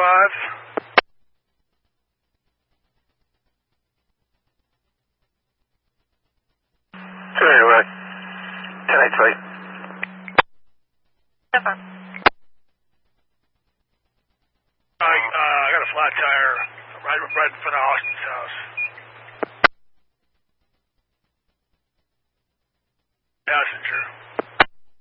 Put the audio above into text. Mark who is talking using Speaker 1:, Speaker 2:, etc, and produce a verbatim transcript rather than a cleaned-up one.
Speaker 1: Five.
Speaker 2: Sorry, right. ten eight three.
Speaker 3: Seven.
Speaker 1: I, uh, I got a flat tire right, right in front of Austin's house. Passenger.